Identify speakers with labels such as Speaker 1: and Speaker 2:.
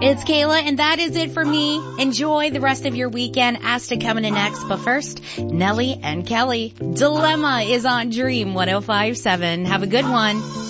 Speaker 1: It's Kayla, and that is it for me. Enjoy the rest of your weekend. Asta coming in next, but first, Nelly and Kelly. Dilemma is on Dream 105.7. Have a good one.